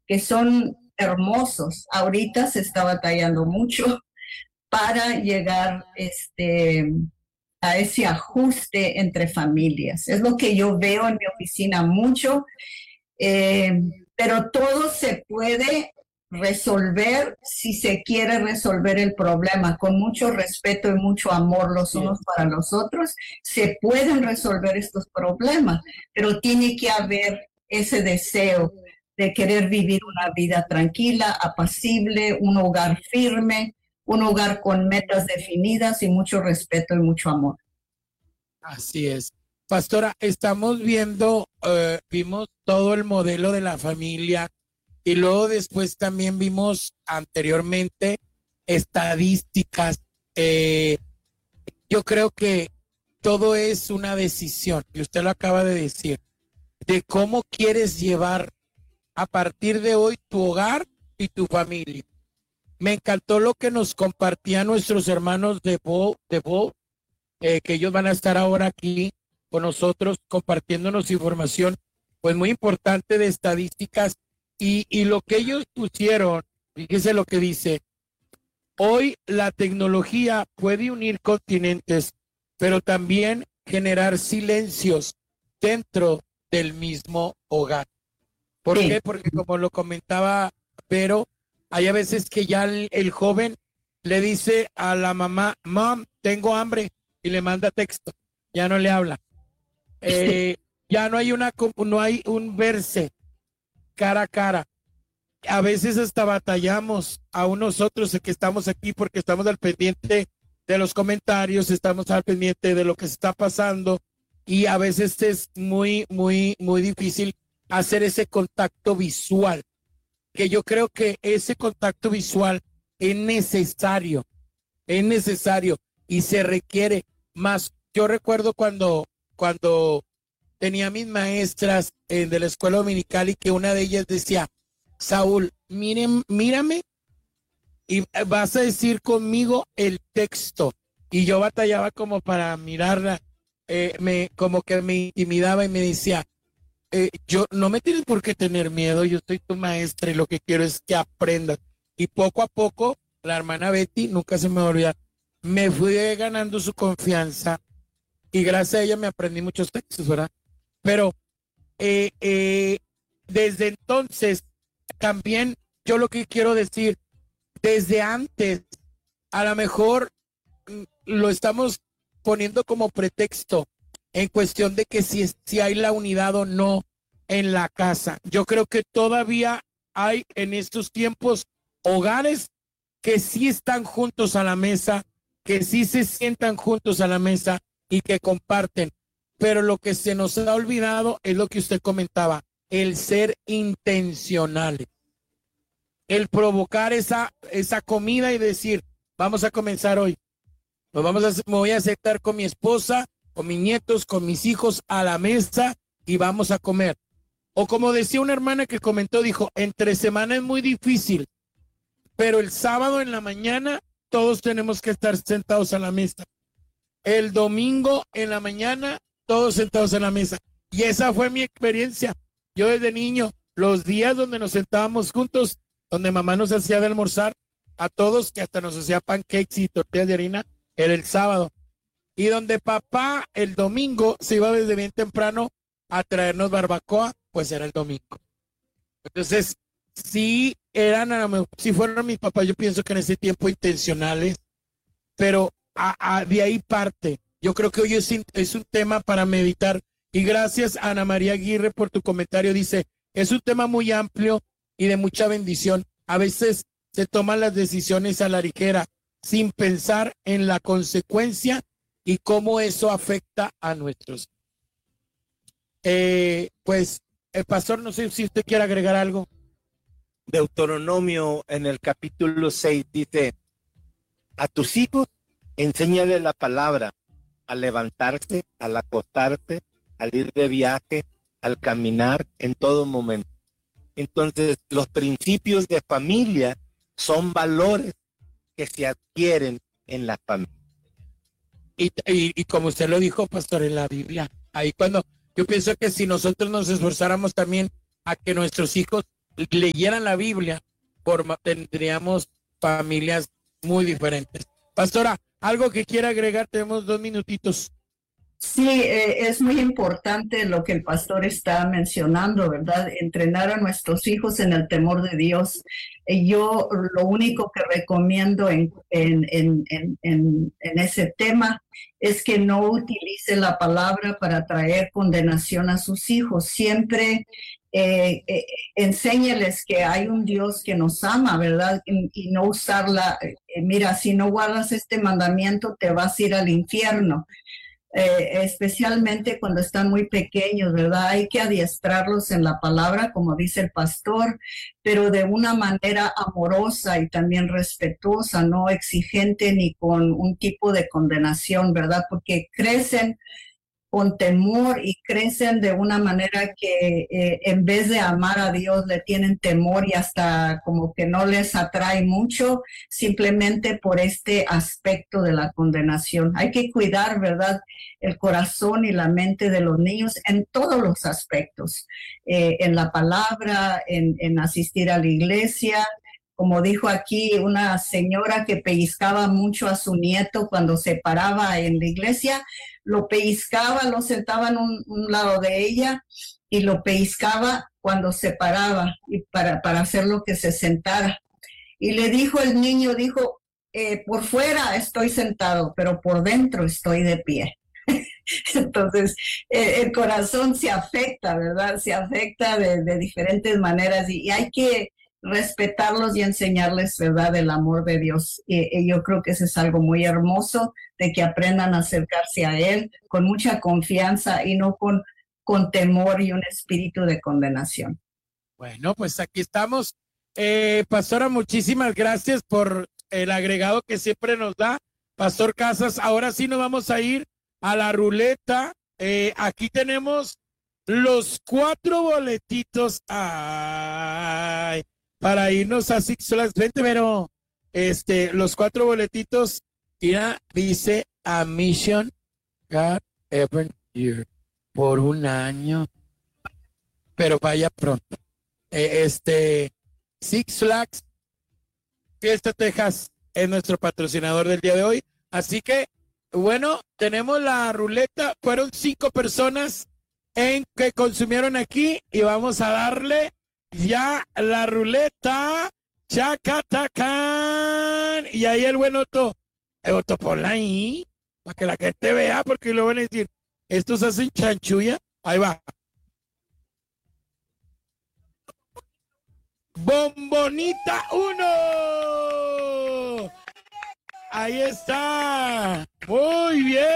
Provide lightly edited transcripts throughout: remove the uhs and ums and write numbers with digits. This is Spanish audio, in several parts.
que son hermosos. Ahorita se está batallando mucho para llegar a ese ajuste entre familias. Es lo que yo veo en mi oficina mucho, eh, pero todo se puede resolver si se quiere resolver el problema con mucho respeto y mucho amor los unos para los otros. Se pueden resolver estos problemas, pero tiene que haber ese deseo de querer vivir una vida tranquila, apacible, un hogar firme, un hogar con metas definidas y mucho respeto y mucho amor. Así es. Pastora, estamos viendo, vimos todo el modelo de la familia y luego después también vimos anteriormente estadísticas. Yo creo que todo es una decisión, y usted lo acaba de decir, de cómo quieres llevar a partir de hoy tu hogar y tu familia. Me encantó lo que nos compartían nuestros hermanos que ellos van a estar ahora aquí con nosotros compartiéndonos información, pues muy importante de estadísticas y lo que ellos pusieron, fíjese lo que dice, hoy la tecnología puede unir continentes, pero también generar silencios dentro del mismo hogar. ¿Por Sí, qué? Porque como lo comentaba Pero, hay a veces que ya el joven le dice a la mamá, Mom, tengo hambre, y le manda texto, ya no le habla. sí, Ya no hay un verse cara a cara. A veces hasta batallamos a nosotros que estamos aquí porque estamos al pendiente de los comentarios, estamos al pendiente de lo que se está pasando y a veces es muy difícil hacer ese contacto visual, que yo creo que ese contacto visual es necesario y se requiere más. Yo recuerdo cuando tenía mis maestras de la escuela dominical y que una de ellas decía, Saúl, mírame y vas a decir conmigo el texto. Y yo batallaba como para mirarla, como que me intimidaba y me decía, yo no me tienes por qué tener miedo, yo soy tu maestra y lo que quiero es que aprendas. Y poco a poco, la hermana Betty, nunca se me va a olvidar, me fui ganando su confianza y gracias a ella me aprendí muchos textos, ¿verdad? Pero eh, eh, desde entonces, también yo lo que quiero decir, desde antes, a lo mejor lo estamos poniendo como pretexto en cuestión de que si hay la unidad o no en la casa. Yo creo que todavía hay en estos tiempos hogares que sí están juntos a la mesa, que sí se sientan juntos a la mesa y que comparten. Pero lo que se nos ha olvidado es lo que usted comentaba, el ser intencionales, el provocar esa comida y decir, vamos a comenzar hoy. Me voy a sentar con mi esposa, con mis nietos, con mis hijos a la mesa y vamos a comer. O como decía una hermana que comentó, dijo, entre semana es muy difícil, pero el sábado en la mañana todos tenemos que estar sentados a la mesa. El domingo en la mañana todos sentados a la mesa. Y esa fue mi experiencia. Yo desde niño, los días donde nos sentábamos juntos, donde mamá nos hacía de almorzar, a todos, que hasta nos hacía pancakes y tortillas de harina, era el sábado. Y donde papá el domingo se iba desde bien temprano a traernos barbacoa, pues era el domingo. Entonces, sí eran, si fueron mis papás, yo pienso que en ese tiempo intencionales, pero de ahí parte. Yo creo que hoy es un tema para meditar. Y gracias a Ana María Aguirre por tu comentario. Dice, es un tema muy amplio y de mucha bendición. A veces se toman las decisiones a la ligera sin pensar en la consecuencia y cómo eso afecta a nuestros. Pues, el pastor, no sé si usted quiere agregar algo. Deuteronomio en el capítulo 6 dice, a tus hijos enséñale la palabra al levantarse, al acostarse, al ir de viaje, al caminar, en todo momento. Entonces, los principios de familia son valores que se adquieren en la familia. Y como usted lo dijo, pastor, en la Biblia, ahí cuando yo pienso que si nosotros nos esforzáramos también a que nuestros hijos leyeran la Biblia, tendríamos familias muy diferentes. Pastora, algo que quiera agregar, tenemos 2 minutitos. Sí, es muy importante lo que el pastor está mencionando, ¿verdad? Entrenar a nuestros hijos en el temor de Dios. Yo lo único que recomiendo en ese tema es que no utilice la palabra para traer condenación a sus hijos. Siempre enséñeles que hay un Dios que nos ama, ¿verdad? Y no usarla, mira, si no guardas este mandamiento, te vas a ir al infierno. Especialmente cuando están muy pequeños, ¿verdad? Hay que adiestrarlos en la palabra, como dice el pastor, pero de una manera amorosa y también respetuosa, no exigente ni con un tipo de condenación, ¿verdad? Porque crecen con temor y crecen de una manera que en vez de amar a Dios le tienen temor y hasta como que no les atrae mucho simplemente por este aspecto de la condenación. Hay que cuidar, ¿verdad?, el corazón y la mente de los niños en todos los aspectos, en la palabra, en asistir a la iglesia. Como dijo aquí una señora que pellizcaba mucho a su nieto cuando se paraba en la iglesia, lo pellizcaba, lo sentaba en un lado de ella y lo pellizcaba cuando se paraba y para hacerlo que se sentara. Y le dijo el niño, dijo, por fuera estoy sentado, pero por dentro estoy de pie. Entonces, el corazón se afecta, ¿verdad? Se afecta de diferentes maneras y hay que respetarlos y enseñarles, ¿verdad?, el amor de Dios. Y yo creo que eso es algo muy hermoso, de que aprendan a acercarse a Él con mucha confianza y no con temor y un espíritu de condenación. Bueno, pues aquí estamos. Pastora, muchísimas gracias por el agregado que siempre nos da. Pastor Casas, ahora sí nos vamos a ir a la ruleta. Aquí tenemos los 4 boletitos. Ay, para irnos a Six Flags. Vente, pero los 4 boletitos, mira, dice a Mission God Every Year por 1 año, pero vaya pronto. Six Flags Fiesta Texas es nuestro patrocinador del día de hoy, así que bueno, tenemos la ruleta. Fueron 5 personas que consumieron aquí y vamos a darle ya la ruleta. Chacatacán. Y ahí el buen Otto. Otto, ponla ahí para que la gente vea, porque lo van a decir, estos hacen chanchulla. Ahí va. Bombonita 1. Ahí está. Muy bien.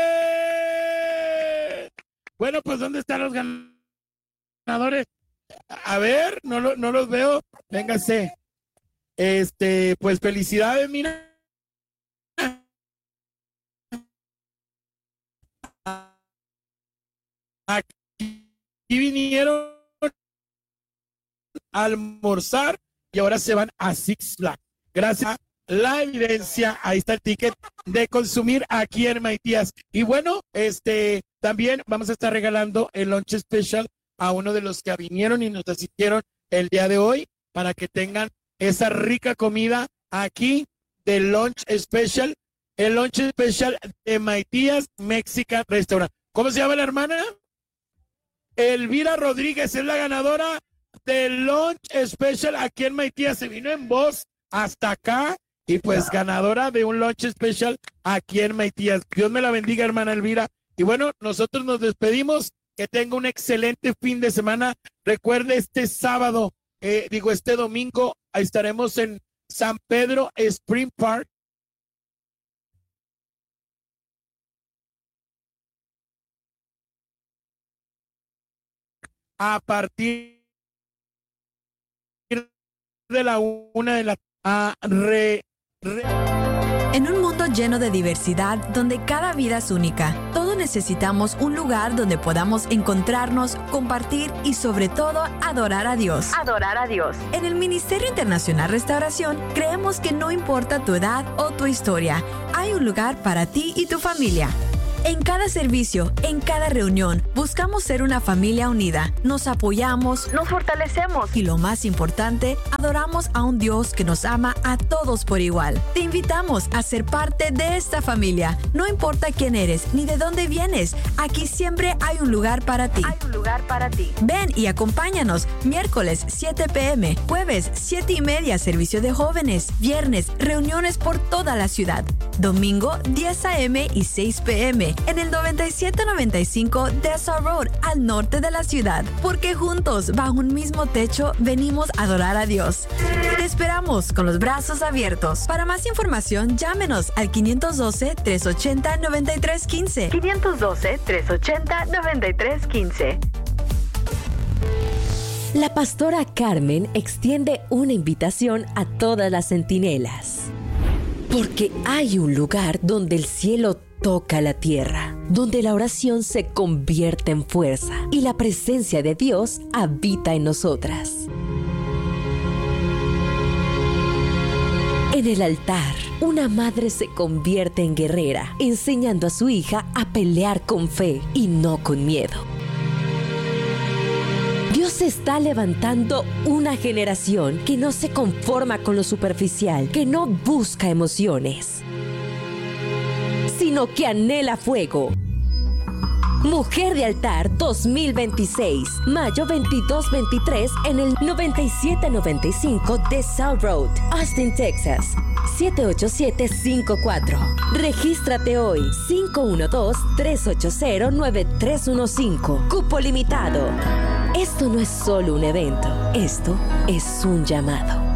Bueno, pues ¿dónde están los ganadores? A ver, no los veo. Véngase. Pues felicidades, mira. Aquí vinieron a almorzar y ahora se van a Six Flags. Gracias a la evidencia, ahí está el ticket de consumir aquí en Maitías. Y bueno, también vamos a estar regalando el lunch special a uno de los que vinieron y nos asistieron el día de hoy para que tengan esa rica comida aquí del lunch special, el lunch special de Maitías Mexican Restaurant. ¿Cómo se llama la hermana? Elvira Rodríguez es la ganadora del lunch special aquí en Maitías. Se vino en voz hasta acá y pues ganadora de un lunch special aquí en Maitías. Dios me la bendiga, hermana Elvira. Y bueno, nosotros nos despedimos. Que tenga un excelente fin de semana. Recuerde, este domingo estaremos en San Pedro Spring Park. A partir de la 1 de la En un mundo lleno de diversidad, donde cada vida es única, todos necesitamos un lugar donde podamos encontrarnos, compartir y sobre todo adorar a Dios. Adorar a Dios. En el Ministerio Internacional Restauración creemos que no importa tu edad o tu historia, hay un lugar para ti y tu familia. En cada servicio, en cada reunión, buscamos ser una familia unida. Nos apoyamos, nos fortalecemos y lo más importante, adoramos a un Dios que nos ama a todos por igual. Te invitamos a ser parte de esta familia. No importa quién eres ni de dónde vienes, aquí siempre hay un lugar para ti. Hay un lugar para ti. Ven y acompáñanos miércoles 7 p.m., jueves 7:30 servicio de jóvenes, viernes reuniones por toda la ciudad, domingo 10 a.m. y 6 p.m. en el 9795 Dessau Road al norte de la ciudad, porque juntos bajo un mismo techo venimos a adorar a Dios. Te esperamos con los brazos abiertos. Para más información llámenos al 512-380-9315. 512-380-9315. La pastora Carmen extiende una invitación a todas las centinelas. Porque hay un lugar donde el cielo toca la tierra, donde la oración se convierte en fuerza y la presencia de Dios habita en nosotras. En el altar, una madre se convierte en guerrera, enseñando a su hija a pelear con fe y no con miedo. Dios está levantando una generación que no se conforma con lo superficial, que no busca emociones, sino que anhela fuego. Mujer de Altar 2026, mayo 22-23 en el 9795 Dessau Road, Austin, Texas, 78754. Regístrate hoy, 512-380-9315. Cupo limitado. Esto no es solo un evento, esto es un llamado.